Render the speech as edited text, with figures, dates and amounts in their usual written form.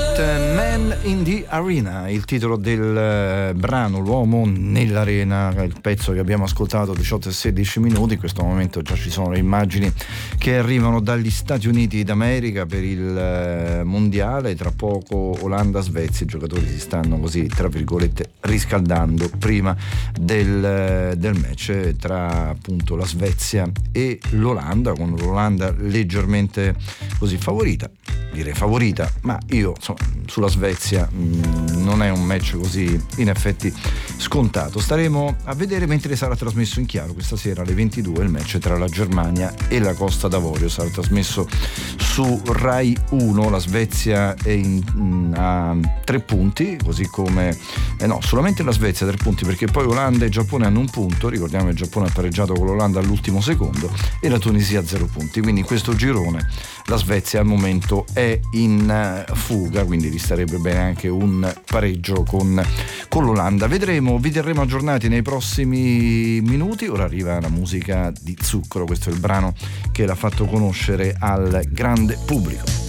Man in the Arena, il titolo del brano, L'uomo nell'arena, il pezzo che abbiamo ascoltato, 18 e 16 minuti. In questo momento già ci sono le immagini che arrivano dagli Stati Uniti d'America per il mondiale. Tra poco Olanda-Svezia, i giocatori si stanno così, tra virgolette, riscaldando prima del match tra appunto la Svezia e l'Olanda, con l'Olanda leggermente così favorita, ma io insomma, sulla Svezia non è un match così in effetti scontato. Staremo a vedere mentre sarà trasmesso in chiaro questa sera alle 22 il match tra la Germania e la Costa d'Avorio. Sarà trasmesso su Rai 1. La Svezia è a 3 punti, così come solamente la Svezia 3 punti, perché poi Olanda e Giappone hanno 1 punto. Ricordiamo che il Giappone ha pareggiato con l'Olanda all'ultimo secondo e la Tunisia 0 punti, quindi in questo girone la Svezia al momento è in fuga, quindi gli starebbe bene anche un pareggio con l'Olanda. Vedremo, vi terremo aggiornati nei prossimi minuti. Ora arriva la musica di Zucchero, questo è il brano che l'ha fatto conoscere al grande pubblico.